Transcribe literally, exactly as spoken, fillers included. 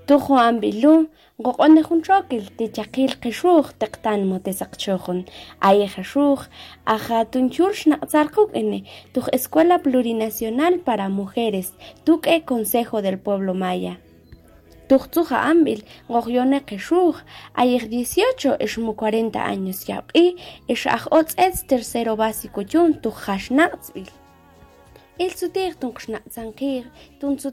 Tujo ambilu, goqone junchokil, tichakil qishuq tiqtan motesaqchuqun. Ay qishuq, aja tunchursh naqtzarquk ene, tuj Escuela Plurinacional para Mujeres, tuque Consejo del Pueblo Maya. Tuqtsuja ambil, goqyone qishuq, ay dieciocho ismu cuarenta años yaqi, ish aj otz'etz tercero básico yun tuj jashnaqtzbil. Il sutir tunqshnaqtzanqir,